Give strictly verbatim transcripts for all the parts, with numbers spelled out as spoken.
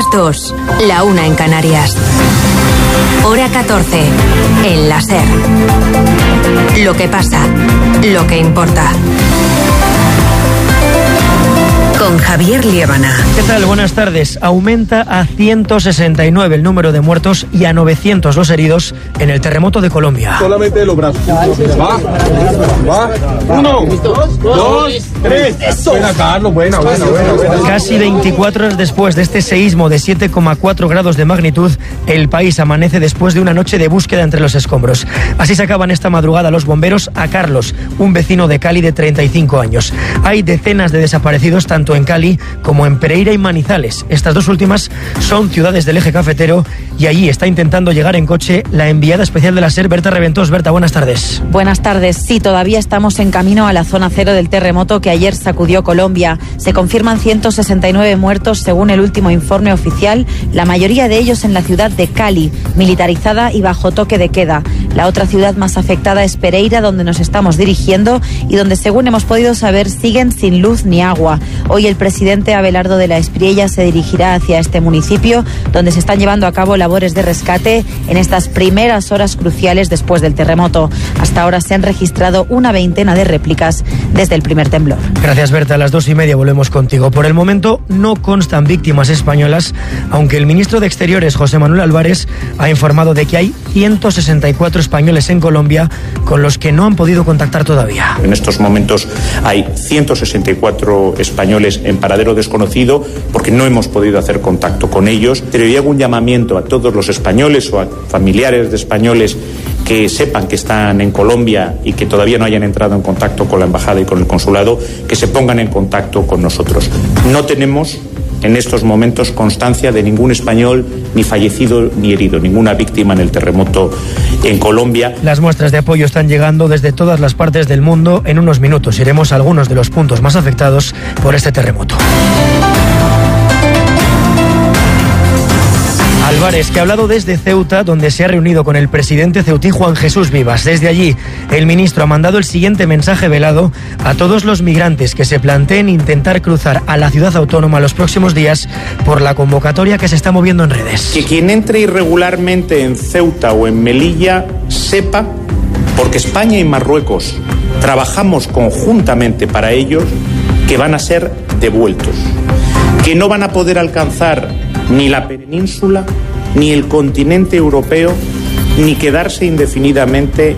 dos, la una en Canarias. Hora catorce, en la SER. Lo que pasa, lo que importa. Con Javier Liébana. ¿Qué tal? Buenas tardes. Aumenta a ciento sesenta y nueve el número de muertos y a novecientos los heridos en el terremoto de Colombia. Solamente los brazos. Va, va. Uno, dos, dos tres. Eso. Buena, Carlos. Buena, buena, buena, buena. Casi veinticuatro horas después de este seísmo de siete coma cuatro grados de magnitud, el país amanece después de una noche de búsqueda entre los escombros. Así sacaban esta madrugada los bomberos a Carlos, un vecino de Cali de treinta y cinco años. Hay decenas de desaparecidos tanto en Cali como en Pereira y Manizales. Estas dos últimas son ciudades del eje cafetero y allí está intentando llegar en coche la enviada especial de la SER, Berta Reventós. Berta, buenas tardes. Buenas tardes. Sí, todavía estamos en camino a la zona cero del terremoto que ayer sacudió Colombia. Se confirman ciento sesenta y nueve muertos según el último informe oficial, la mayoría de ellos en la ciudad de Cali, militarizada y bajo toque de queda. La otra ciudad más afectada es Pereira, donde nos estamos dirigiendo y donde, según hemos podido saber, siguen sin luz ni agua. Hoy el presidente Abelardo de la Espriella se dirigirá hacia este municipio, donde se están llevando a cabo labores de rescate en estas primeras horas cruciales después del terremoto. Hasta ahora se han registrado una veintena de réplicas desde el primer temblor. Gracias, Berta. A las dos y media volvemos contigo. Por el momento no constan víctimas españolas, aunque el ministro de Exteriores, José Manuel Álvarez, ha informado de que hay ciento sesenta y cuatro españoles en Colombia con los que no han podido contactar todavía. En estos momentos hay ciento sesenta y cuatro españoles en paradero desconocido porque no hemos podido hacer contacto con ellos, pero yo hago un llamamiento a todos los españoles o a familiares de españoles que sepan que están en Colombia y que todavía no hayan entrado en contacto con la embajada y con el consulado, que se pongan en contacto con nosotros. No tenemos en estos momentos constancia de ningún español ni fallecido ni herido, ninguna víctima en el terremoto en Colombia. Las muestras de apoyo están llegando desde todas las partes del mundo. En unos minutos iremos a algunos de los puntos más afectados por este terremoto. Álvarez, que ha hablado desde Ceuta, donde se ha reunido con el presidente ceutí Juan Jesús Vivas. Desde allí, el ministro ha mandado el siguiente mensaje velado a todos los migrantes que se planteen intentar cruzar a la ciudad autónoma los próximos días por la convocatoria que se está moviendo en redes. Que quien entre irregularmente en Ceuta o en Melilla sepa, porque España y Marruecos trabajamos conjuntamente para ellos, que van a ser devueltos, que no van a poder alcanzar ni la península, ni el continente europeo, ni quedarse indefinidamente.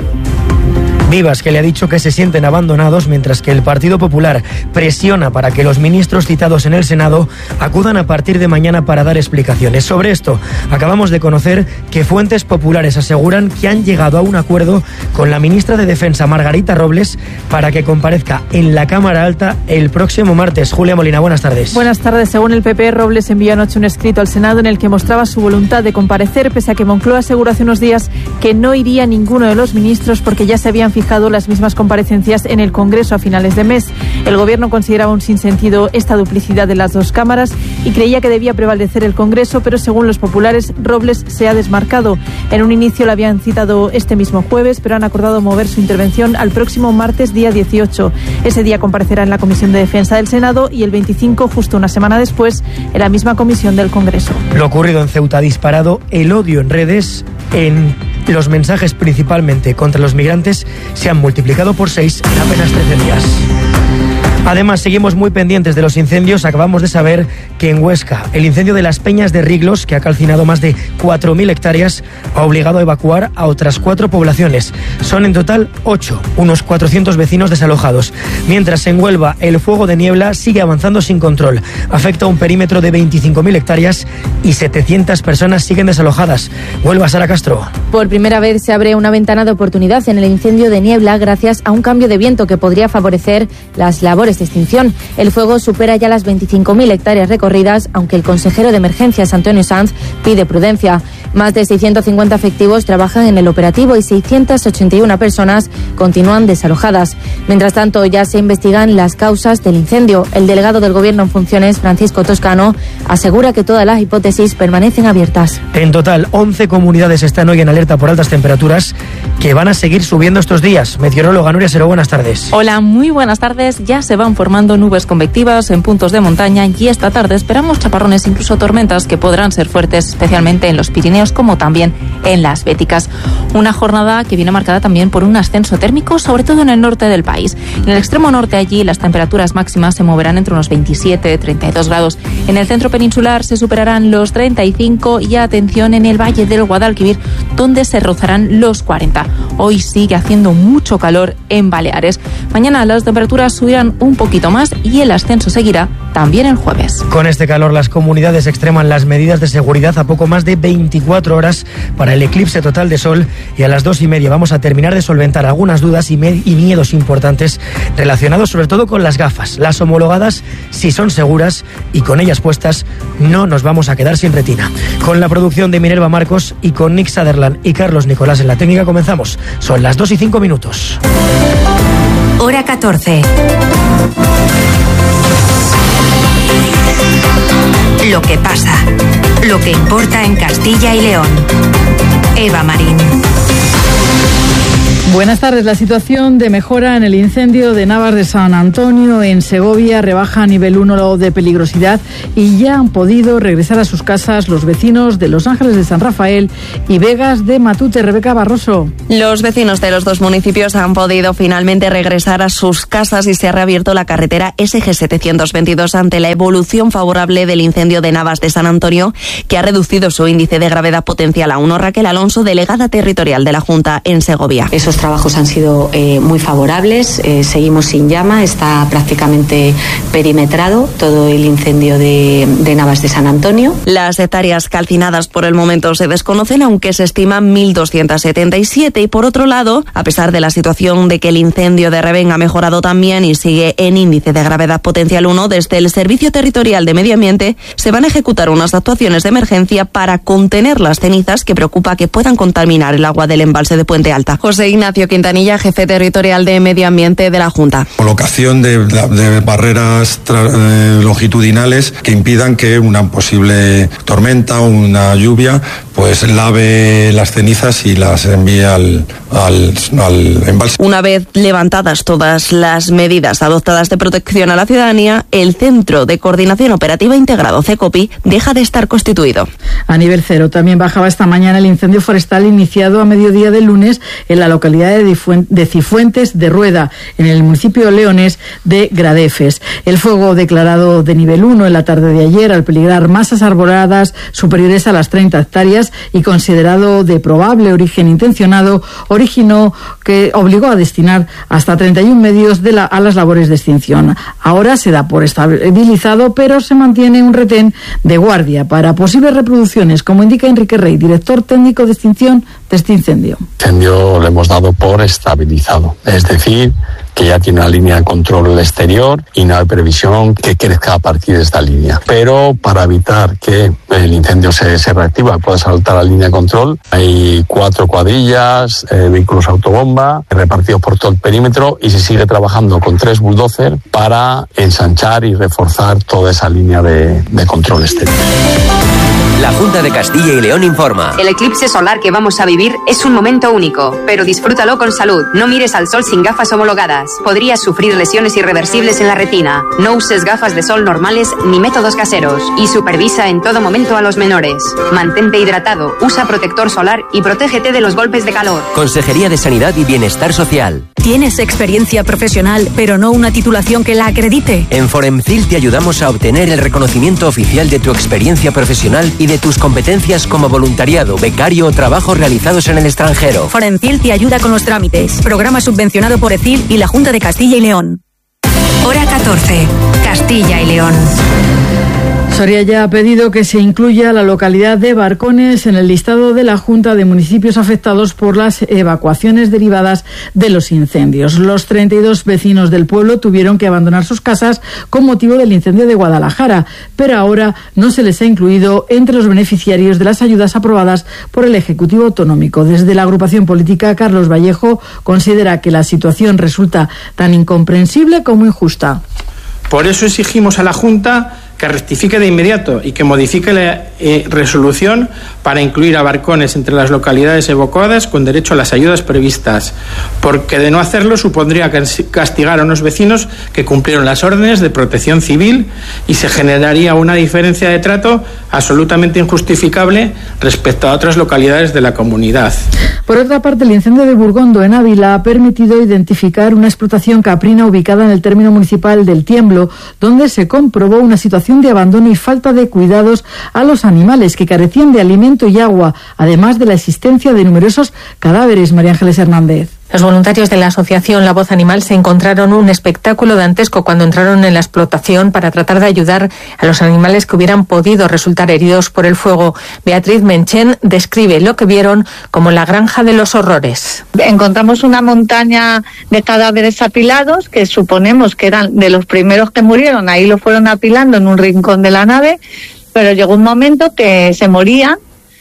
Vivas, que le ha dicho que se sienten abandonados, mientras que el Partido Popular presiona para que los ministros citados en el Senado acudan a partir de mañana para dar explicaciones. Sobre esto, acabamos de conocer que fuentes populares aseguran que han llegado a un acuerdo con la ministra de Defensa, Margarita Robles, para que comparezca en la Cámara Alta el próximo martes. Julia Molina, buenas tardes. Buenas tardes. Según el P P, Robles envió anoche un escrito al Senado en el que mostraba su voluntad de comparecer, pese a que Moncloa aseguró hace unos días que no iría ninguno de los ministros porque ya se habían fijado las mismas comparecencias en el Congreso a finales de mes. El Gobierno consideraba un sinsentido esta duplicidad de las dos cámaras y creía que debía prevalecer el Congreso, pero según los populares, Robles se ha desmarcado. En un inicio la habían citado este mismo jueves, pero han acordado mover su intervención al próximo martes, día dieciocho. Ese día comparecerá en la Comisión de Defensa del Senado y el veinticinco, justo una semana después, en la misma comisión del Congreso. Lo ocurrido en Ceuta ha disparado el odio en redes. En los mensajes principalmente contra los migrantes se han multiplicado por seis en apenas trece días. Además, seguimos muy pendientes de los incendios. Acabamos de saber que en Huesca, el incendio de las Peñas de Riglos, que ha calcinado más de cuatro mil hectáreas, ha obligado a evacuar a otras cuatro poblaciones. Son en total ocho, unos cuatrocientos vecinos desalojados. Mientras en Huelva, el fuego de niebla sigue avanzando sin control. Afecta a un perímetro de veinticinco mil hectáreas y setecientas personas siguen desalojadas. Huelva, Sara Castro. Por primera vez se abre una ventana de oportunidad en el incendio de niebla gracias a un cambio de viento que podría favorecer las labores de extinción. El fuego supera ya las veinticinco mil hectáreas recorridas, aunque el consejero de Emergencias, Antonio Sanz, pide prudencia. Más de seiscientos cincuenta efectivos trabajan en el operativo y seiscientas ochenta y una personas continúan desalojadas. Mientras tanto, ya se investigan las causas del incendio. El delegado del Gobierno en funciones, Francisco Toscano, asegura que todas las hipótesis permanecen abiertas. En total, once comunidades están hoy en alerta por altas temperaturas que van a seguir subiendo estos días. Meteoróloga Nuria Seró, buenas tardes. Hola, muy buenas tardes. Ya se van formando nubes convectivas en puntos de montaña y esta tarde esperamos chaparrones, incluso tormentas que podrán ser fuertes, especialmente en los Pirineos como también en las Béticas. Una jornada que viene marcada también por un ascenso térmico, sobre todo en el norte del país. En el extremo norte, allí las temperaturas máximas se moverán entre unos veintisiete y treinta y dos grados. En el centro peninsular se superarán los treinta y cinco y atención en el valle del Guadalquivir, donde se rozarán los cuarenta. Hoy sigue haciendo mucho calor en Baleares. Mañana las temperaturas subirán un poquito más y el ascenso seguirá también el jueves. Con este calor, las comunidades extreman las medidas de seguridad a poco más de veinticuatro horas para el eclipse total de sol, y a las dos y media vamos a terminar de solventar algunas dudas y, med- y miedos importantes relacionados sobre todo con las gafas. Las homologadas sí son seguras y con ellas puestas no nos vamos a quedar sin retina. Con la producción de Minerva Marcos y con Nick Sutherland y Carlos Nicolás en la técnica comenzamos. Son las dos y cinco minutos. Hora catorce. Lo que pasa, lo que importa en Castilla y León. Eva Marín. Buenas tardes. La situación de mejora en el incendio de Navas de San Antonio en Segovia rebaja a nivel uno de peligrosidad y ya han podido regresar a sus casas los vecinos de Los Ángeles de San Rafael y Vegas de Matute. Rebeca Barroso. Los vecinos de los dos municipios han podido finalmente regresar a sus casas y se ha reabierto la carretera S G setecientos veintidós ante la evolución favorable del incendio de Navas de San Antonio, que ha reducido su índice de gravedad potencial a uno. Raquel Alonso, delegada territorial de la Junta en Segovia. Esos trabajos han sido eh, muy favorables, eh, seguimos sin llama, está prácticamente perimetrado todo el incendio de, de Navas de San Antonio. Las hectáreas calcinadas por el momento se desconocen, aunque se estiman mil doscientas setenta y siete, y por otro lado, a pesar de la situación de que el incendio de Rebén ha mejorado también y sigue en índice de gravedad potencial uno, desde el Servicio Territorial de Medio Ambiente se van a ejecutar unas actuaciones de emergencia para contener las cenizas que preocupa que puedan contaminar el agua del embalse de Puente Alta. José Ignacio Quintanilla, jefe territorial de Medio Ambiente de la Junta. Colocación de, de barreras tra, eh, longitudinales que impidan que una posible tormenta o una lluvia pues lave las cenizas y las envíe al, al, al embalse. Una vez levantadas todas las medidas adoptadas de protección a la ciudadanía, el Centro de Coordinación Operativa Integrado, CECOPI, deja de estar constituido. A nivel cero también bajaba esta mañana el incendio forestal iniciado a mediodía del lunes en la localidad de Cifuentes de Rueda, en el municipio leonés de Gradefes. El fuego declarado de nivel uno en la tarde de ayer, al peligrar masas arboladas superiores a las treinta hectáreas y considerado de probable origen intencionado, originó que obligó a destinar hasta treinta y uno medios de la, a las labores de extinción. Ahora se da por estabilizado, pero se mantiene un retén de guardia para posibles reproducciones, como indica Enrique Rey, director técnico de extinción de este incendio. El incendio lo hemos dado por estabilizado, es decir, que ya tiene una línea de control exterior y no hay previsión que crezca a partir de esta línea. Pero para evitar que el incendio se, se reactiva y pueda saltar la línea de control, hay cuatro cuadrillas, eh, vehículos autobomba repartidos por todo el perímetro y se sigue trabajando con tres bulldozers para ensanchar y reforzar toda esa línea de, de control exterior. La Junta de Castilla y León informa. El eclipse solar que vamos a vivir es un momento único, pero disfrútalo con salud. No mires al sol sin gafas homologadas. Podrías sufrir lesiones irreversibles en la retina. No uses gafas de sol normales ni métodos caseros. Y supervisa en todo momento a los menores. Mantente hidratado, usa protector solar y protégete de los golpes de calor. Consejería de Sanidad y Bienestar Social. ¿Tienes experiencia profesional, pero no una titulación que la acredite? En Foremcil te ayudamos a obtener el reconocimiento oficial de tu experiencia profesional y de tus competencias como voluntariado, becario o trabajos realizados en el extranjero. Foremcil te ayuda con los trámites. Programa subvencionado por E C I L y la Junta de Castilla y León. Hora catorce. Castilla y León. Soria ya ha pedido que se incluya la localidad de Barcones en el listado de la Junta de Municipios afectados por las evacuaciones derivadas de los incendios. Los treinta y dos vecinos del pueblo tuvieron que abandonar sus casas con motivo del incendio de Guadalajara, pero ahora no se les ha incluido entre los beneficiarios de las ayudas aprobadas por el Ejecutivo Autonómico. Desde la agrupación política, Carlos Vallejo considera que la situación resulta tan incomprensible como injusta. Por eso exigimos a la Junta que rectifique de inmediato y que modifique la eh, resolución para incluir a barcones entre las localidades evacuadas con derecho a las ayudas previstas, porque de no hacerlo supondría castigar a unos vecinos que cumplieron las órdenes de protección civil y se generaría una diferencia de trato absolutamente injustificable respecto a otras localidades de la comunidad. Por otra parte, el incendio de Burgondo en Ávila ha permitido identificar una explotación caprina ubicada en el término municipal del Tiemblo, donde se comprobó una situación de abandono y falta de cuidados a los animales que carecían de alimento y agua, además de la existencia de numerosos cadáveres. María Ángeles Hernández. Los voluntarios de la asociación La Voz Animal se encontraron un espectáculo dantesco cuando entraron en la explotación para tratar de ayudar a los animales que hubieran podido resultar heridos por el fuego. Beatriz Menchen describe lo que vieron como la granja de los horrores. Encontramos una montaña de cadáveres apilados que suponemos que eran de los primeros que murieron. Ahí lo fueron apilando en un rincón de la nave, pero llegó un momento que se morían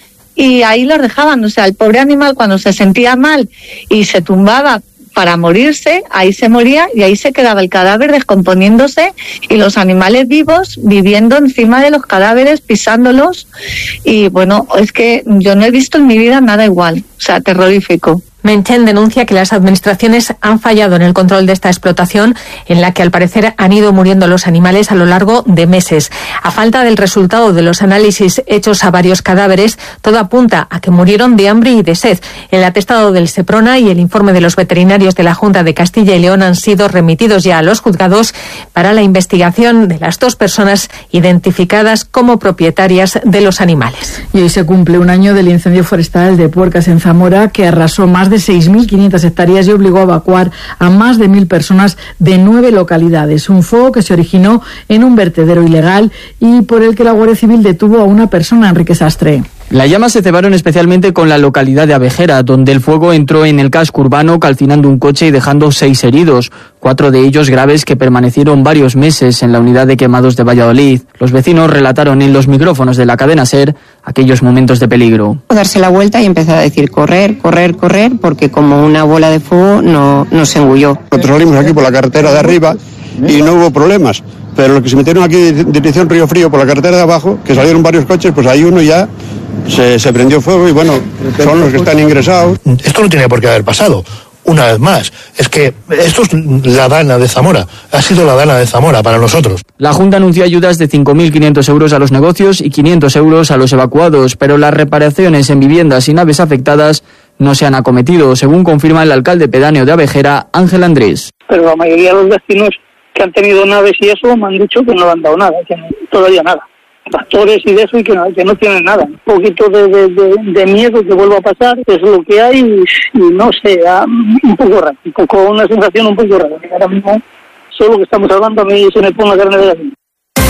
y ahí los dejaban. O sea, el pobre animal cuando se sentía mal y se tumbaba para morirse, ahí se moría y ahí se quedaba el cadáver descomponiéndose y los animales vivos viviendo encima de los cadáveres, pisándolos. Y bueno, es que yo no he visto en mi vida nada igual, o sea, terrorífico. Menchen denuncia que las administraciones han fallado en el control de esta explotación, en la que al parecer han ido muriendo los animales a lo largo de meses. A falta del resultado de los análisis hechos a varios cadáveres, todo apunta a que murieron de hambre y de sed. El atestado del Seprona y el informe de los veterinarios de la Junta de Castilla y León han sido remitidos ya a los juzgados para la investigación de las dos personas identificadas como propietarias de los animales. Y hoy se cumple un año del incendio forestal de Puercas en Zamora, que arrasó más de seis mil quinientas hectáreas y obligó a evacuar a más de mil personas de nueve localidades. Un fuego que se originó en un vertedero ilegal y por el que la Guardia Civil detuvo a una persona, Enrique Sastre. Las llamas se cebaron especialmente con la localidad de Abejera, donde el fuego entró en el casco urbano calcinando un coche y dejando seis heridos, cuatro de ellos graves que permanecieron varios meses en la unidad de quemados de Valladolid. Los vecinos relataron en los micrófonos de la cadena SER aquellos momentos de peligro. Darse la vuelta y empezar a decir correr, correr, correr, porque como una bola de fuego no, no se engulló. Nosotros salimos aquí por la carretera de arriba y no hubo problemas, pero los que se metieron aquí en dirección Río Frío por la carretera de abajo, que salieron varios coches, pues ahí uno ya se, se prendió fuego y bueno, son los que están ingresados. Esto no tenía por qué haber pasado. Una vez más, es que esto es la Dana de Zamora, ha sido la Dana de Zamora para nosotros. La Junta anunció ayudas de cinco mil quinientos euros a los negocios y quinientos euros a los evacuados, pero las reparaciones en viviendas y naves afectadas no se han acometido, según confirma el alcalde pedáneo de Abejera, Ángel Andrés. Pero la mayoría de los vecinos que han tenido naves y eso me han dicho que no le han dado nada, que no, todavía nada. Factores y de eso y que no, que no tienen nada. Un poquito de, de, de, de miedo que vuelva a pasar, es lo que hay y, y no sé, un poco raro, un poco, una sensación un poco rara. Ahora mismo, solo que estamos hablando a mí se me pone la carne de la gente.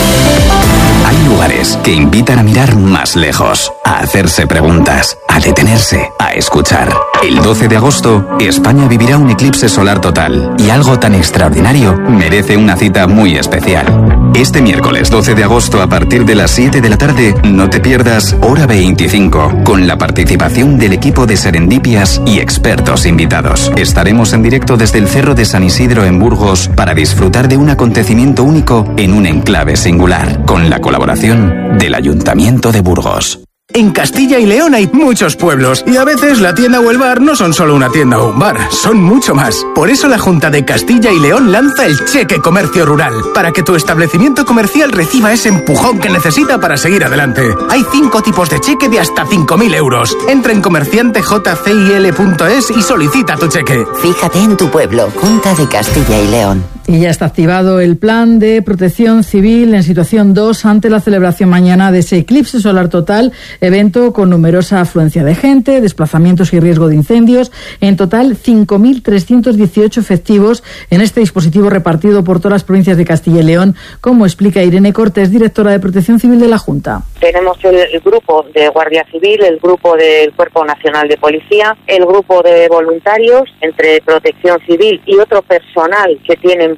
Hay lugares que invitan a mirar más lejos, a hacerse preguntas, a detenerse, a escuchar. El doce de agosto, España vivirá un eclipse solar total y algo tan extraordinario merece una cita muy especial. Este miércoles doce de agosto a partir de las siete de la tarde, no te pierdas Hora veinticinco, con la participación del equipo de Serendipias y expertos invitados. Estaremos en directo desde el Cerro de San Isidro en Burgos para disfrutar de un acontecimiento único en un enclave singular, con la colaboración del Ayuntamiento de Burgos. En Castilla y León hay muchos pueblos y a veces la tienda o el bar no son solo una tienda o un bar, son mucho más. Por eso la Junta de Castilla y León lanza el Cheque Comercio Rural, para que tu establecimiento comercial reciba ese empujón que necesita para seguir adelante. Hay cinco tipos de cheque de hasta cinco mil euros. Entra en comerciante j c i l punto es y solicita tu cheque. Fíjate en tu pueblo, Junta de Castilla y León. Y ya está activado el plan de protección civil en situación dos ante la celebración mañana de ese eclipse solar total, evento con numerosa afluencia de gente, desplazamientos y riesgo de incendios. En total, cinco mil trescientos dieciocho efectivos en este dispositivo repartido por todas las provincias de Castilla y León, como explica Irene Cortés, directora de Protección Civil de la Junta. Tenemos el, el grupo de Guardia Civil, el grupo del Cuerpo Nacional de Policía, el grupo de voluntarios, entre Protección Civil y otro personal que tienen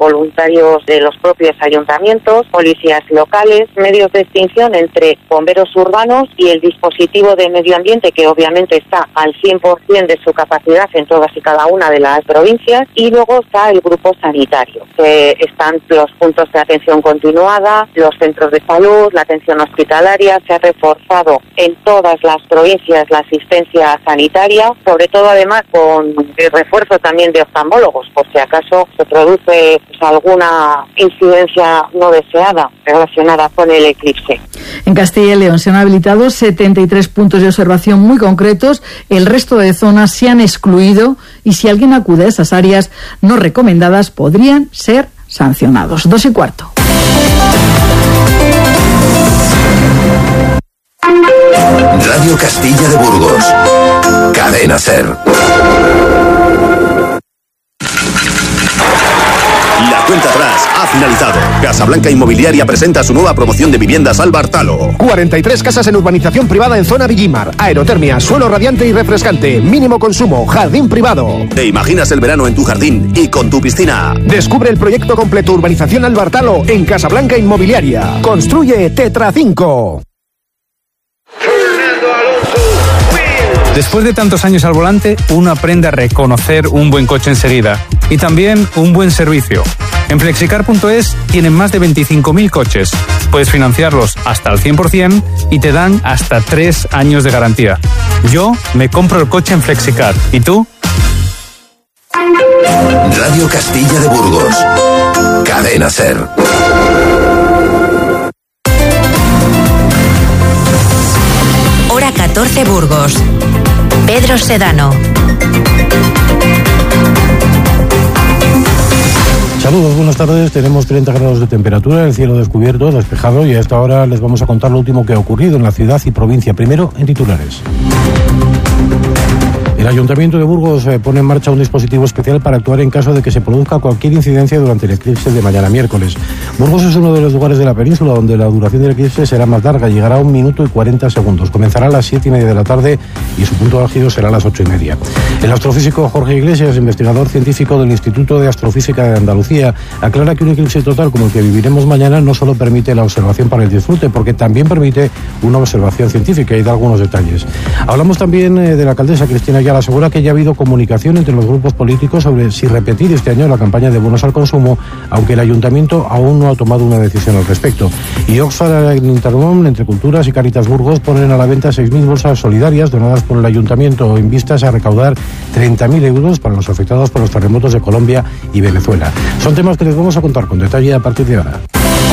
voluntarios de los propios ayuntamientos, policías locales, medios de extinción entre bomberos urbanos y el dispositivo de medio ambiente, que obviamente está al cien por ciento de su capacidad en todas y cada una de las provincias, y luego está el grupo sanitario, que están los puntos de atención continuada, los centros de salud, la atención hospitalaria. Se ha reforzado en todas las provincias la asistencia sanitaria, sobre todo además con el refuerzo también de oftalmólogos, por si acaso se produce pues, alguna incidencia no deseada relacionada con el eclipse. En Castilla y León se han habilitado setenta y tres puntos de observación muy concretos, el resto de zonas se han excluido y si alguien acude a esas áreas no recomendadas podrían ser sancionados. Dos y cuarto. Radio Castilla de Burgos. Cadena SER. La cuenta atrás ha finalizado. Casablanca Inmobiliaria presenta su nueva promoción de viviendas al Bartalo. cuarenta y tres casas en urbanización privada en zona Villimar. Aerotermia, suelo radiante y refrescante. Mínimo consumo, jardín privado. ¿Te imaginas el verano en tu jardín y con tu piscina? Descubre el proyecto completo Urbanización al Bartalo en Casablanca Inmobiliaria. Construye Tetra cinco. Después de tantos años al volante, uno aprende a reconocer un buen coche enseguida y también un buen servicio. En flexicar punto es tienen más de veinticinco mil coches. Puedes financiarlos hasta el cien por ciento y te dan hasta tres años de garantía. Yo me compro el coche en Flexicar. ¿Y tú? Radio Castilla de Burgos. Cadena SER. Hora catorce Burgos. Pedro Sedano. Saludos, buenas tardes. Tenemos treinta grados de temperatura, el cielo descubierto, despejado, y a esta hora les vamos a contar lo último que ha ocurrido en la ciudad y provincia. Primero, en titulares. El Ayuntamiento de Burgos eh, pone en marcha un dispositivo especial para actuar en caso de que se produzca cualquier incidencia durante el eclipse de mañana miércoles. Burgos es uno de los lugares de la península donde la duración del eclipse será más larga, llegará a un minuto y cuarenta segundos. Comenzará a las siete y media de la tarde y su punto álgido será a las ocho y media. El astrofísico Jorge Iglesias, investigador científico del Instituto de Astrofísica de Andalucía, aclara que un eclipse total como el que viviremos mañana no solo permite la observación para el disfrute, porque también permite una observación científica y da algunos detalles. Hablamos también eh, de la alcaldesa Cristina Ayala. Asegura que ya ha habido comunicación entre los grupos políticos sobre si repetir este año la campaña de bonos al consumo, aunque el ayuntamiento aún no ha tomado una decisión al respecto. Y Oxfam Intermón, Entre Culturas y Caritas Burgos ponen a la venta seis mil bolsas solidarias donadas por el ayuntamiento en vistas a recaudar treinta mil euros para los afectados por los terremotos de Colombia y Venezuela. Son temas que les vamos a contar con detalle a partir de ahora.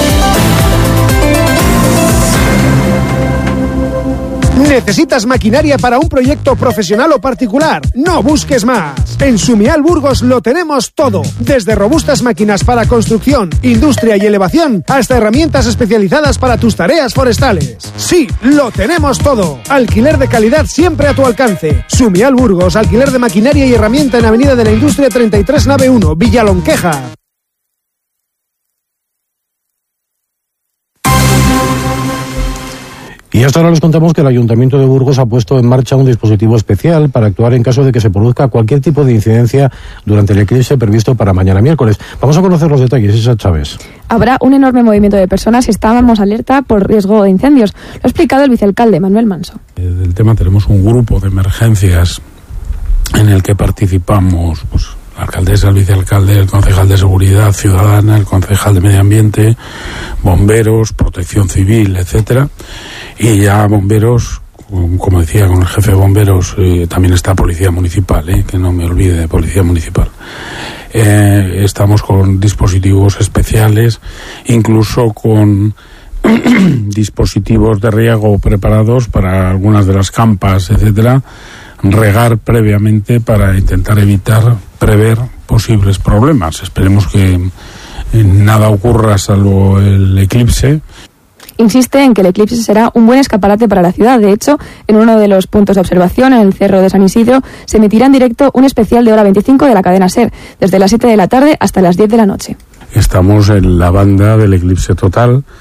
¿Necesitas maquinaria para un proyecto profesional o particular? No busques más. En Sumial Burgos lo tenemos todo. Desde robustas máquinas para construcción, industria y elevación, hasta herramientas especializadas para tus tareas forestales. Sí, lo tenemos todo. Alquiler de calidad siempre a tu alcance. Sumial Burgos, alquiler de maquinaria y herramienta en Avenida de la Industria treinta y tres, nave uno, Villalonqueja. Y hasta ahora les contamos que el Ayuntamiento de Burgos ha puesto en marcha un dispositivo especial para actuar en caso de que se produzca cualquier tipo de incidencia durante el eclipse previsto para mañana miércoles. Vamos a conocer los detalles, Isa Chávez. Habrá un enorme movimiento de personas y estábamos alerta por riesgo de incendios. Lo ha explicado el vicealcalde Manuel Manso. Del tema tenemos un grupo de emergencias en el que participamos pues, la alcaldesa, el vicealcalde, el concejal de Seguridad Ciudadana, el concejal de Medio Ambiente, bomberos, protección civil, etcétera. Y ya bomberos, como decía con el jefe de bomberos, eh, también está Policía Municipal, eh, que no me olvide de Policía Municipal. Eh, estamos con dispositivos especiales, incluso con dispositivos de riego preparados para algunas de las campas, etcétera, regar previamente para intentar evitar, prever posibles problemas. Esperemos que nada ocurra salvo el eclipse. Insiste en que el eclipse será un buen escaparate para la ciudad. De hecho, en uno de los puntos de observación, en el Cerro de San Isidro, se emitirá en directo un especial de hora veinticinco de la cadena SER, desde las siete de la tarde hasta las diez de la noche. Estamos en la banda del eclipse total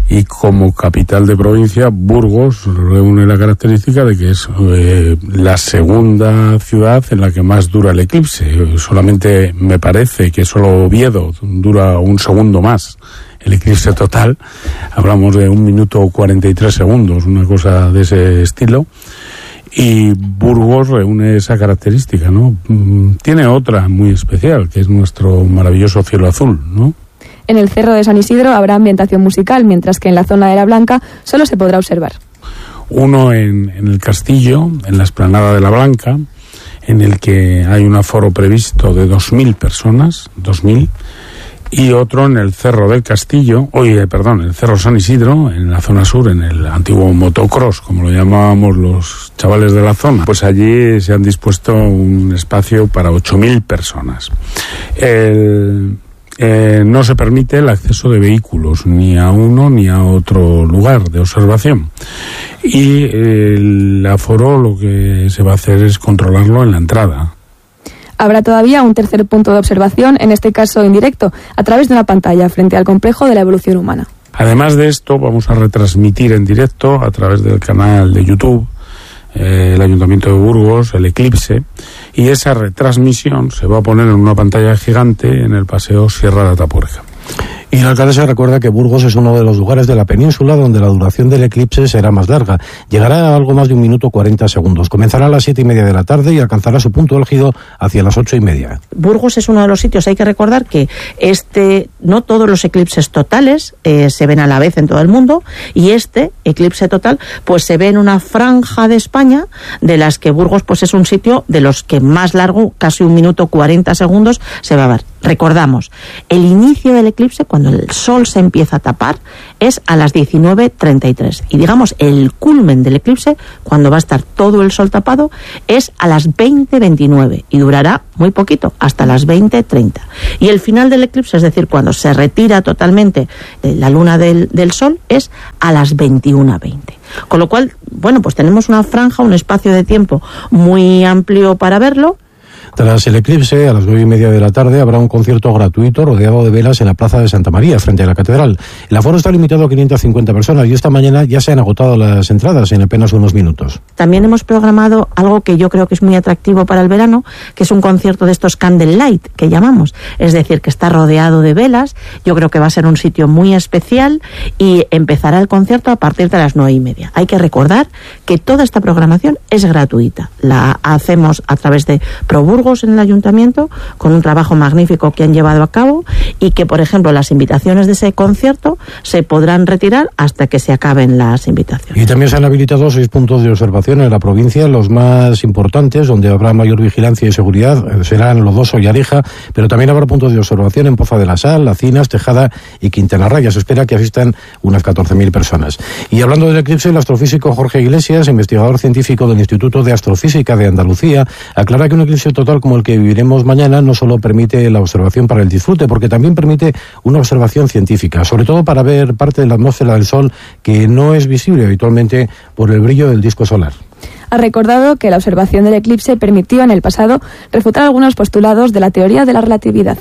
Y como capital de provincia, Burgos reúne la característica de que es eh, la segunda ciudad en la que más dura el eclipse. Solamente me parece que solo Oviedo dura un segundo más el eclipse total. Hablamos de un minuto cuarenta y tres segundos, una cosa de ese estilo. Y Burgos reúne esa característica, ¿no? Tiene otra muy especial, que es nuestro maravilloso cielo azul, ¿no? En el Cerro de San Isidro habrá ambientación musical, mientras que en la zona de la Blanca solo se podrá observar. Uno en, en el Castillo, en la explanada de la Blanca, en el que hay un aforo previsto de dos mil personas, dos mil, y otro en el Cerro del Castillo, oye, perdón, el Cerro San Isidro, en la zona sur, en el antiguo motocross, como lo llamábamos los chavales de la zona. Pues allí se han dispuesto un espacio para ocho mil personas. El... Eh, no se permite el acceso de vehículos ni a uno ni a otro lugar de observación, y eh, el aforo lo que se va a hacer es controlarlo en la entrada. Habrá todavía un tercer punto de observación, en este caso indirecto, a través de una pantalla frente al complejo de la evolución humana. Además de esto, vamos a retransmitir en directo a través del canal de YouTube eh, el Ayuntamiento de Burgos, el eclipse, y esa retransmisión se va a poner en una pantalla gigante en el Paseo Sierra de Atapuerca. Y la alcaldesa recuerda que Burgos es uno de los lugares de la península donde la duración del eclipse será más larga. Llegará a algo más de un minuto cuarenta segundos. Comenzará a las siete y media de la tarde y alcanzará su punto álgido hacia las ocho y media. Burgos es uno de los sitios, hay que recordar que este, no todos los eclipses totales eh, se ven a la vez en todo el mundo, y este eclipse total pues se ve en una franja de España, de las que Burgos pues es un sitio de los que más largo, casi un minuto cuarenta segundos, se va a ver. Recordamos, el inicio del eclipse, cuando el sol se empieza a tapar, es a las diecinueve treinta y tres. Y digamos, el culmen del eclipse, cuando va a estar todo el sol tapado, es a las veinte veintinueve y durará muy poquito, hasta las veinte treinta. Y el final del eclipse, es decir, cuando se retira totalmente la luna del, del sol, es a las veintiuna veinte. Con lo cual, bueno, pues tenemos una franja, un espacio de tiempo muy amplio para verlo. Tras el eclipse, a las nueve y media de la tarde, habrá un concierto gratuito rodeado de velas en la Plaza de Santa María, frente a la Catedral. El aforo está limitado a quinientas cincuenta personas y esta mañana ya se han agotado las entradas en apenas unos minutos. También hemos programado algo que yo creo que es muy atractivo para el verano, que es un concierto de estos candlelight, que llamamos. Es decir, que está rodeado de velas. Yo creo que va a ser un sitio muy especial y empezará el concierto a partir de las nueve y media. Hay que recordar que toda esta programación es gratuita. La hacemos a través de ProBurgos en el Ayuntamiento, con un trabajo magnífico que han llevado a cabo, y que, por ejemplo, las invitaciones de ese concierto se podrán retirar hasta que se acaben las invitaciones. Y también se han habilitado seis puntos de observación en la provincia. Los más importantes, donde habrá mayor vigilancia y seguridad, serán Lodoso y Areja, pero también habrá puntos de observación en Poza de la Sal, Lacinas, Tejada y Quintana Raya. Se espera que asistan unas catorce mil personas. Y hablando del eclipse, el astrofísico Jorge Iglesias, investigador científico del Instituto de Astrofísica de Andalucía, aclara que un eclipse total como el que viviremos mañana no solo permite la observación para el disfrute, porque también permite una observación científica, sobre todo para ver parte de la atmósfera del Sol que no es visible habitualmente por el brillo del disco solar. Ha recordado que la observación del eclipse permitió en el pasado refutar algunos postulados de la teoría de la relatividad.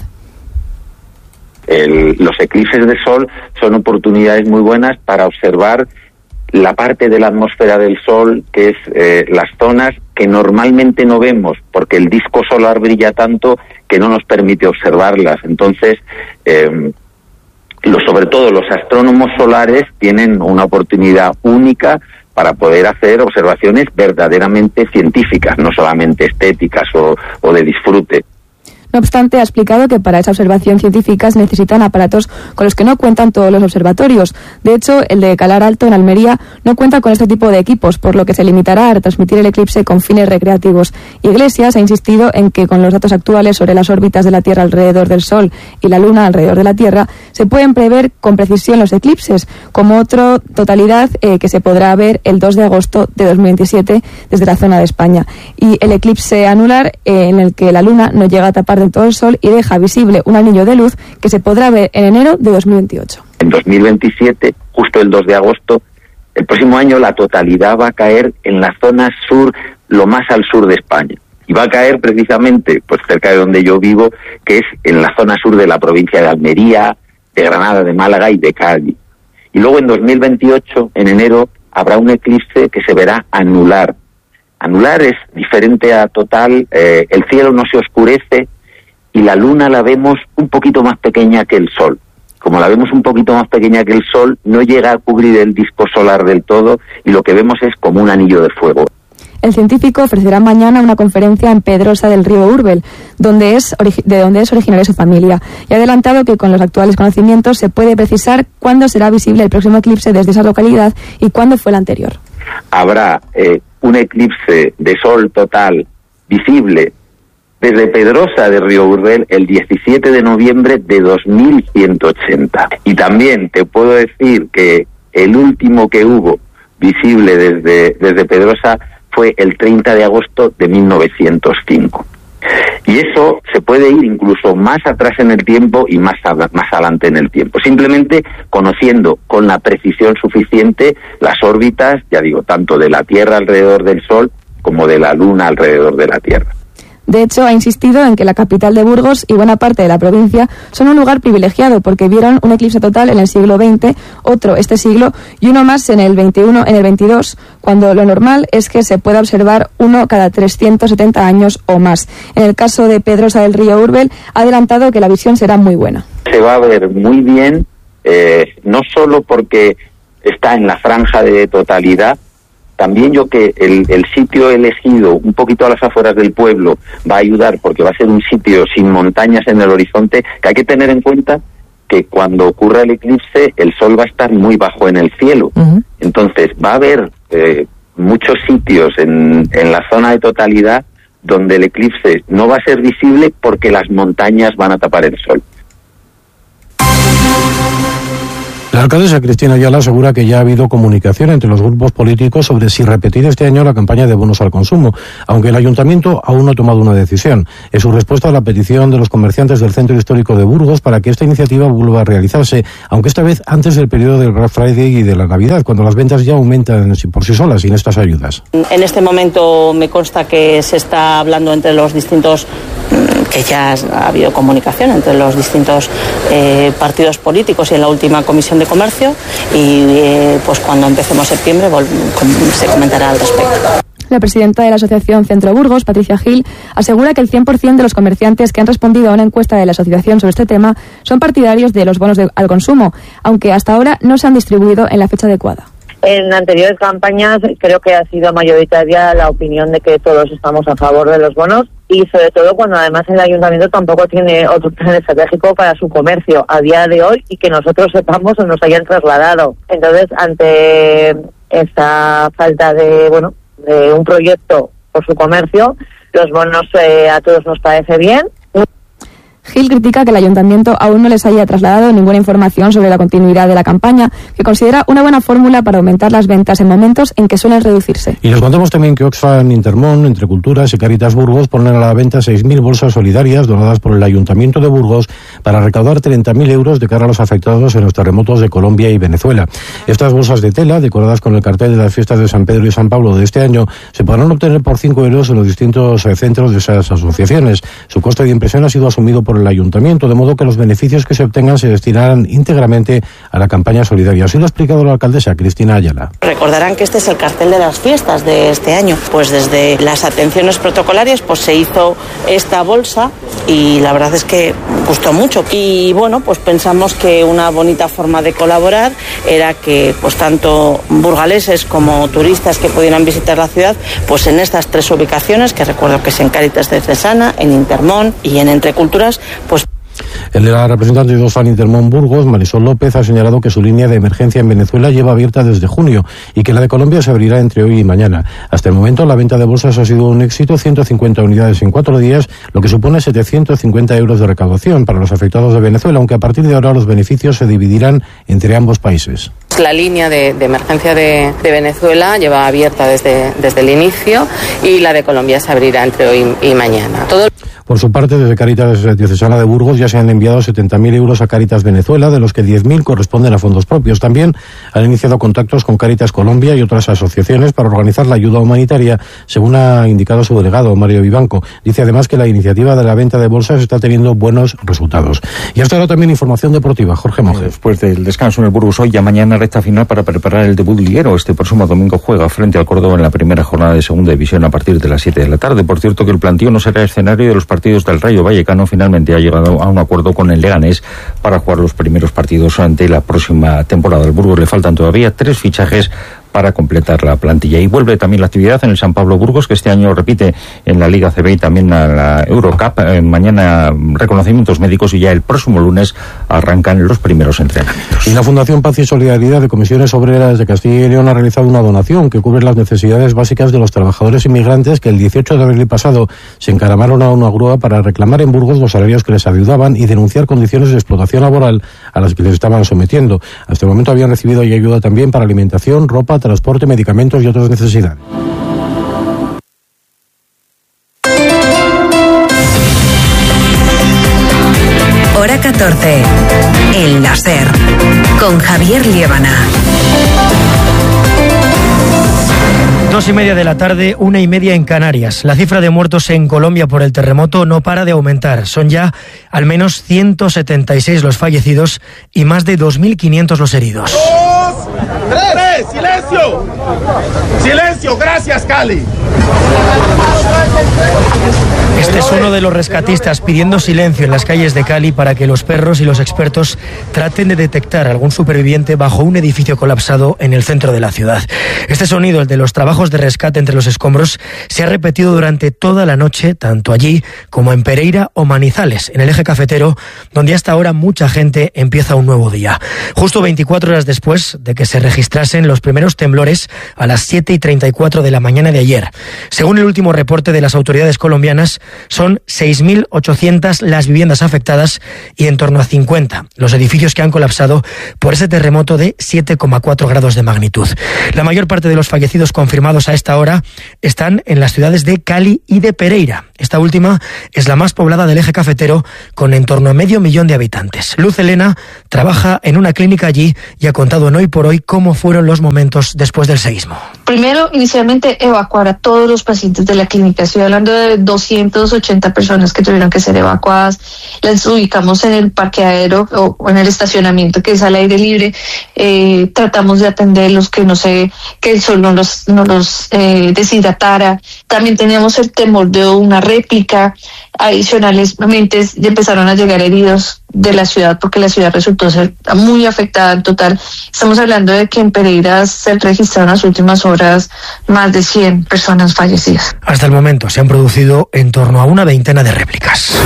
El, los eclipses de Sol son oportunidades muy buenas para observar la parte de la atmósfera del Sol, que es eh, las zonas que normalmente no vemos, porque el disco solar brilla tanto que no nos permite observarlas. Entonces, eh, lo, sobre todo los astrónomos solares tienen una oportunidad única para poder hacer observaciones verdaderamente científicas, no solamente estéticas o, o de disfrute. No obstante, ha explicado que para esa observación científica se necesitan aparatos con los que no cuentan todos los observatorios. De hecho, el de Calar Alto, en Almería, no cuenta con este tipo de equipos, por lo que se limitará a retransmitir el eclipse con fines recreativos. Iglesias ha insistido en que con los datos actuales sobre las órbitas de la Tierra alrededor del Sol y la Luna alrededor de la Tierra, se pueden prever con precisión los eclipses, como otra totalidad eh, que se podrá ver el dos de agosto de dos mil veintisiete desde la zona de España. Y el eclipse anular, eh, en el que la Luna no llega a tapar de todo el Sol y deja visible un anillo de luz que se podrá ver en enero de dos mil veintiocho. En dos mil veintisiete, justo el dos de agosto, el próximo año la totalidad va a caer en la zona sur, lo más al sur de España. Y va a caer precisamente pues cerca de donde yo vivo, que es en la zona sur de la provincia de Almería, de Granada, de Málaga y de Cádiz. Y luego en dos mil veintiocho, en enero, habrá un eclipse que se verá anular. Anular es diferente a total, eh, el cielo no se oscurece y la luna la vemos un poquito más pequeña que el sol. Como la vemos un poquito más pequeña que el sol, no llega a cubrir el disco solar del todo y lo que vemos es como un anillo de fuego. El científico ofrecerá mañana una conferencia en Pedrosa del Río Urbel, donde es de donde es originaria su familia, y ha adelantado que con los actuales conocimientos se puede precisar cuándo será visible el próximo eclipse desde esa localidad y cuándo fue el anterior. Habrá eh, un eclipse de sol total visible desde Pedrosa de Río Urbel el diecisiete de noviembre de dos mil ciento ochenta. Y también te puedo decir que el último que hubo visible desde, desde Pedrosa fue el treinta de agosto de mil novecientos cinco. Y eso se puede ir incluso más atrás en el tiempo y más, a, más adelante en el tiempo, simplemente conociendo con la precisión suficiente las órbitas, ya digo, tanto de la Tierra alrededor del Sol como de la Luna alrededor de la Tierra. De hecho, ha insistido en que la capital de Burgos y buena parte de la provincia son un lugar privilegiado porque vieron un eclipse total en el siglo veinte, otro este siglo y uno más en el veintiuno, en el veintidós, cuando lo normal es que se pueda observar uno cada trescientos setenta años o más. En el caso de Pedrosa del Río Urbel, ha adelantado que la visión será muy buena. Se va a ver muy bien, eh, no solo porque está en la franja de totalidad, también yo que el, el sitio elegido, un poquito a las afueras del pueblo, va a ayudar porque va a ser un sitio sin montañas en el horizonte, que hay que tener en cuenta que cuando ocurra el eclipse el sol va a estar muy bajo en el cielo. Uh-huh. Entonces va a haber eh, muchos sitios en, en la zona de totalidad donde el eclipse no va a ser visible porque las montañas van a tapar el sol. La alcaldesa Cristina Ayala asegura que ya ha habido comunicación entre los grupos políticos sobre si repetir este año la campaña de bonos al consumo, aunque el ayuntamiento aún no ha tomado una decisión. Es su respuesta a la petición de los comerciantes del centro histórico de Burgos para que esta iniciativa vuelva a realizarse, aunque esta vez antes del periodo del Black Friday y de la Navidad, cuando las ventas ya aumentan por sí solas sin estas ayudas. En este momento me consta que se está hablando entre los distintos, que ya ha habido comunicación entre los distintos eh, partidos políticos y en la última comisión de comercio y eh, pues cuando empecemos septiembre vol- se comentará al respecto. La presidenta de la Asociación Centro Burgos, Patricia Gil, asegura que el cien por ciento de los comerciantes que han respondido a una encuesta de la asociación sobre este tema son partidarios de los bonos de, al consumo, aunque hasta ahora no se han distribuido en la fecha adecuada. En anteriores campañas creo que ha sido mayoritaria la opinión de que todos estamos a favor de los bonos y sobre todo cuando además el ayuntamiento tampoco tiene otro plan estratégico para su comercio a día de hoy y que nosotros sepamos o nos hayan trasladado. Entonces, ante esta falta de, bueno, de un proyecto por su comercio, los bonos eh, a todos nos parece bien. Gil critica que el ayuntamiento aún no les haya trasladado ninguna información sobre la continuidad de la campaña, que considera una buena fórmula para aumentar las ventas en momentos en que suelen reducirse. Y les contamos también que Oxfam Intermón, Entre Culturas y Caritas Burgos ponen a la venta seis mil bolsas solidarias donadas por el Ayuntamiento de Burgos para recaudar treinta mil euros de cara a los afectados en los terremotos de Colombia y Venezuela. Estas bolsas de tela, decoradas con el cartel de las fiestas de San Pedro y San Pablo de este año, se podrán obtener por cinco euros en los distintos eh, centros de esas asociaciones. Su coste de impresión ha sido asumido por el ayuntamiento, de modo que los beneficios que se obtengan se destinarán íntegramente a la campaña solidaria. Así lo ha explicado la alcaldesa Cristina Ayala. Recordarán que este es el cartel de las fiestas de este año. Pues desde las atenciones protocolarias pues se hizo esta bolsa y la verdad es que gustó mucho. Y bueno, pues pensamos que una bonita forma de colaborar era que pues tanto burgaleses como turistas que pudieran visitar la ciudad, pues en estas tres ubicaciones, que recuerdo que es en Cáritas de Cesana, en Intermón y en Entre Culturas, pues El de la representante de Oxfam Intermón Burgos, Marisol López, ha señalado que su línea de emergencia en Venezuela lleva abierta desde junio y que la de Colombia se abrirá entre hoy y mañana. Hasta el momento la venta de bolsas ha sido un éxito, ciento cincuenta unidades en cuatro días, lo que supone setecientos cincuenta euros de recaudación para los afectados de Venezuela, aunque a partir de ahora los beneficios se dividirán entre ambos países. La línea de, de emergencia de, de Venezuela lleva abierta desde, desde el inicio y la de Colombia se abrirá entre hoy y mañana. Todo Por su parte, desde Cáritas Diocesana de Burgos ya se han enviado setenta mil euros a Cáritas Venezuela, de los que diez mil corresponden a fondos propios. También han iniciado contactos con Cáritas Colombia y otras asociaciones para organizar la ayuda humanitaria, según ha indicado su delegado, Mario Vivanco. Dice además que la iniciativa de la venta de bolsas está teniendo buenos resultados. Y hasta ahora también información deportiva. Jorge Monge. Después del descanso en el Burgos hoy, ya mañana recta final para preparar el debut liguero. Este próximo domingo juega frente al Córdoba en la primera jornada de Segunda División a partir de las siete de la tarde. Por cierto, que el plantío no será escenario de los partidos del Rayo Vallecano. Finalmente ha llegado a un acuerdo con el Leganés para jugar los primeros partidos ante la próxima temporada. Al Burgos le faltan todavía tres fichajes para completar la plantilla. Y vuelve también la actividad en el San Pablo Burgos, que este año repite en la Liga C B y también a la Eurocup. Eh, mañana reconocimientos médicos y ya el próximo lunes arrancan los primeros entrenamientos. Y la Fundación Paz y Solidaridad de Comisiones Obreras de Castilla y León ha realizado una donación que cubre las necesidades básicas de los trabajadores inmigrantes que el dieciocho de abril pasado se encaramaron a una grúa para reclamar en Burgos los salarios que les ayudaban y denunciar condiciones de explotación laboral a las que les estaban sometiendo. Hasta el momento habían recibido y ayuda también para alimentación, ropa, transporte, medicamentos y otras necesidades. Hora catorce. El láser. Con Javier Liébana. Dos y media de la tarde, una y media en Canarias. La cifra de muertos en Colombia por el terremoto no para de aumentar. Son ya al menos ciento setenta y seis los fallecidos y más de dos mil quinientos los heridos. Dos, tres, silencio. Silencio, gracias, Cali. Este es uno de los rescatistas pidiendo silencio en las calles de Cali para que los perros y los expertos traten de detectar algún superviviente bajo un edificio colapsado en el centro de la ciudad. Este sonido, el de los trabajos de rescate entre los escombros, se ha repetido durante toda la noche, tanto allí como en Pereira o Manizales, en el eje cafetero, donde hasta ahora mucha gente empieza un nuevo día. Justo veinticuatro horas después de que se registrasen los primeros temblores a las siete y treinta y cuatro de la mañana de ayer. Según el último reporte de las autoridades colombianas, son seis mil ochocientas las viviendas afectadas y en torno a cincuenta los edificios que han colapsado por ese terremoto de siete coma cuatro grados de magnitud. La mayor parte de los fallecidos confirmados a esta hora están en las ciudades de Cali y de Pereira. Esta última es la más poblada del eje cafetero, con en torno a medio millón de habitantes. Luz Elena trabaja en una clínica allí y ha contado en Hoy por Hoy cómo fueron los momentos después del seísmo. Primero, inicialmente, evacuar a todos los pacientes de la clínica. Estoy hablando de doscientas ochenta personas que tuvieron que ser evacuadas. Las ubicamos en el parqueadero o en el estacionamiento, que es al aire libre. Eh, tratamos de atenderlos, que no se, que el sol no los, no los eh, deshidratara. También teníamos el temor de una réplica. Adicionalmente, ya empezaron a llegar heridos de la ciudad, porque la ciudad resultó ser muy afectada en total. Estamos hablando de que en Pereira se registraron en las últimas horas más de cien personas fallecidas. Hasta el momento se han producido en torno a una veintena de réplicas.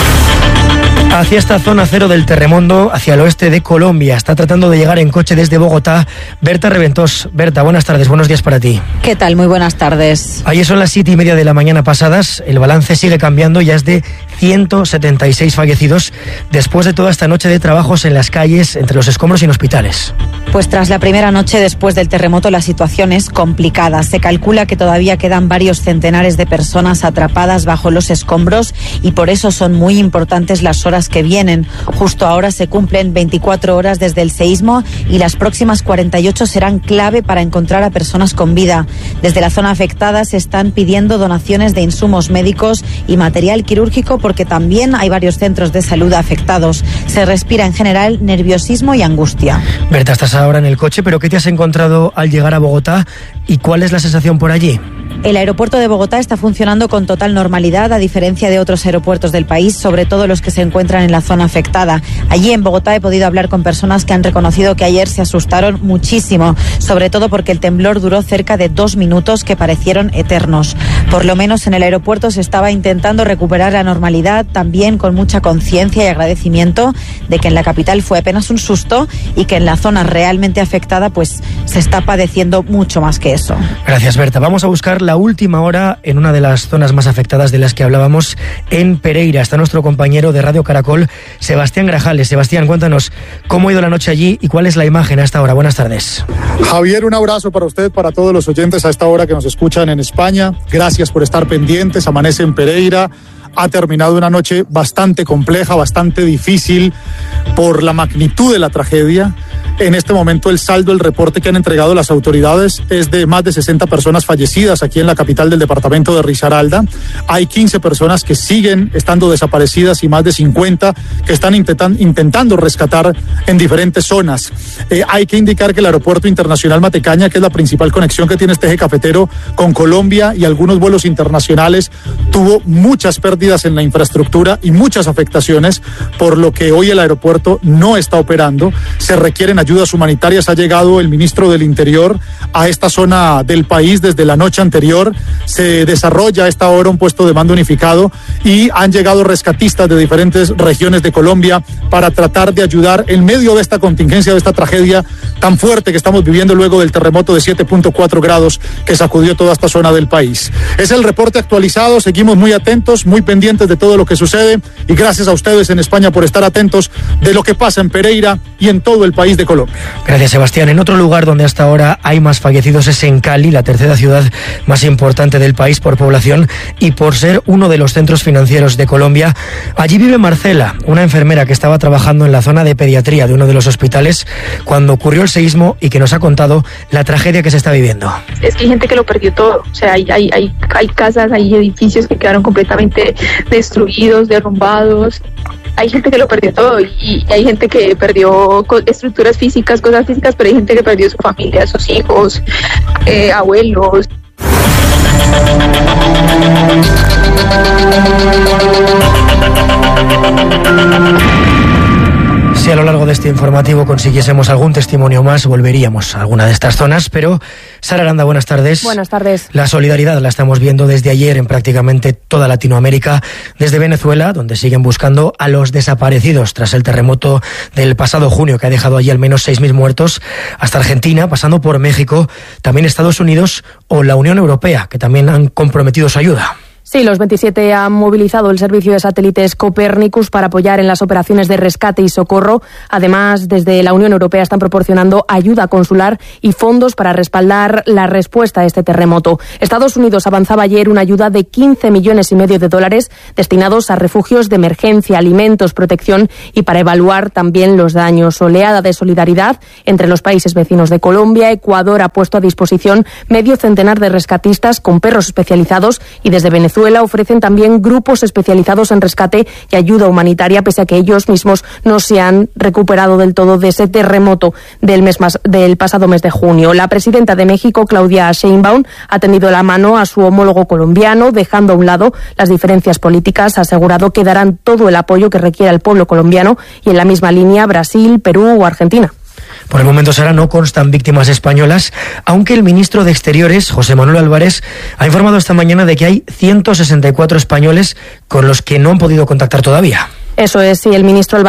Hacia esta zona cero del terremoto, hacia el oeste de Colombia, está tratando de llegar en coche desde Bogotá Berta Reventós. Berta, buenas tardes, buenos días para ti. ¿Qué tal? Muy buenas tardes. Ayer son las siete y media de la mañana pasadas, el balance sigue cambiando, ya es de ciento setenta y seis fallecidos después de toda esta noche de trabajos en las calles, entre los escombros y en hospitales. Pues tras la primera noche después del terremoto, la situación es complicada. Se calcula que todavía quedan varios centenares de personas atrapadas bajo los escombros y por eso son muy importantes las horas que vienen. Justo ahora se cumplen veinticuatro horas desde el seísmo y las próximas cuarenta y ocho serán clave para encontrar a personas con vida. Desde la zona afectada se están pidiendo donaciones de insumos médicos y material quirúrgico, porque también hay varios centros de salud afectados. Se respira en general nerviosismo y angustia. Berta, estás ahora en el coche, pero ¿qué te has encontrado al llegar a Bogotá y cuál es la sensación por allí? El aeropuerto de Bogotá está funcionando con total normalidad, a diferencia de otros aeropuertos del país, sobre todo los que se encuentran en la zona afectada. Allí en Bogotá he podido hablar con personas que han reconocido que ayer se asustaron muchísimo, sobre todo porque el temblor duró cerca de dos minutos que parecieron eternos. Por lo menos en el aeropuerto se estaba intentando recuperar la normalidad, también con mucha conciencia y agradecimiento de que en la capital fue apenas un susto y que en la zona realmente afectada pues se está padeciendo mucho más que eso. Gracias, Berta. Vamos a buscar la última hora en una de las zonas más afectadas de las que hablábamos, en Pereira. Está nuestro compañero de Radio Caracol, Sebastián Grajales. Sebastián, cuéntanos cómo ha ido la noche allí y cuál es la imagen a esta hora. Buenas tardes. Javier, un abrazo para usted, para todos los oyentes a esta hora que nos escuchan en España. Gracias por estar pendientes. Amanece en Pereira ha terminado una noche bastante compleja, bastante difícil por la magnitud de la tragedia. En este momento el saldo, el reporte que han entregado las autoridades es de más de sesenta personas fallecidas aquí en la capital del departamento de Risaralda. Hay quince personas que siguen estando desaparecidas y más de cincuenta que están intentan, intentando rescatar en diferentes zonas. Eh, hay que indicar que el aeropuerto internacional Matecaña, que es la principal conexión que tiene este eje cafetero con Colombia y algunos vuelos internacionales, tuvo muchas pérdidas en la infraestructura y muchas afectaciones, por lo que hoy el aeropuerto no está operando. Se requieren ayudas humanitarias. Ha llegado el ministro del Interior a esta zona del país desde la noche anterior. Se desarrolla a esta hora un puesto de mando unificado y han llegado rescatistas de diferentes regiones de Colombia para tratar de ayudar en medio de esta contingencia, de esta tragedia tan fuerte que estamos viviendo luego del terremoto de siete punto cuatro grados que sacudió toda esta zona del país. Es el reporte actualizado. Seguimos muy atentos, muy pendientes de todo lo que sucede, y gracias a ustedes en España por estar atentos de lo que pasa en Pereira y en todo el país de Colombia. Gracias, Sebastián. En otro lugar donde hasta ahora hay más fallecidos es en Cali, la tercera ciudad más importante del país por población y por ser uno de los centros financieros de Colombia. Allí vive Marcela, una enfermera que estaba trabajando en la zona de pediatría de uno de los hospitales cuando ocurrió el seísmo y que nos ha contado la tragedia que se está viviendo. Es que hay gente que lo perdió todo. O sea, hay, hay, hay, hay casas, hay edificios que quedaron completamente destruidos, derrumbados. Hay gente que lo perdió todo y, y hay gente que perdió estructuras físicas, cosas físicas, pero hay gente que perdió su familia, sus hijos, eh, abuelos. Si a lo largo de este informativo consiguiésemos algún testimonio más, volveríamos a alguna de estas zonas, pero Sara Aranda, buenas tardes. Buenas tardes. La solidaridad la estamos viendo desde ayer en prácticamente toda Latinoamérica, desde Venezuela, donde siguen buscando a los desaparecidos tras el terremoto del pasado junio, que ha dejado allí al menos seis mil muertos, hasta Argentina, pasando por México, también Estados Unidos o la Unión Europea, que también han comprometido su ayuda. Sí, los veintisiete han movilizado el servicio de satélites Copernicus para apoyar en las operaciones de rescate y socorro. Además, desde la Unión Europea están proporcionando ayuda consular y fondos para respaldar la respuesta a este terremoto. Estados Unidos avanzaba ayer una ayuda de quince millones y medio de dólares destinados a refugios de emergencia, alimentos, protección y para evaluar también los daños. Oleada de solidaridad entre los países vecinos de Colombia. Ecuador ha puesto a disposición medio centenar de rescatistas con perros especializados y desde Venezuela ofrecen también grupos especializados en rescate y ayuda humanitaria, pese a que ellos mismos no se han recuperado del todo de ese terremoto del mes más, del pasado mes de junio. La presidenta de México, Claudia Sheinbaum, ha tendido la mano a su homólogo colombiano, dejando a un lado las diferencias políticas. Ha asegurado que darán todo el apoyo que requiera el pueblo colombiano y en la misma línea Brasil, Perú o Argentina. Por el momento, Sara, no constan víctimas españolas, aunque el ministro de Exteriores, José Manuel Álvarez, ha informado esta mañana de que hay ciento sesenta y cuatro españoles con los que no han podido contactar todavía. Eso es, sí, el ministro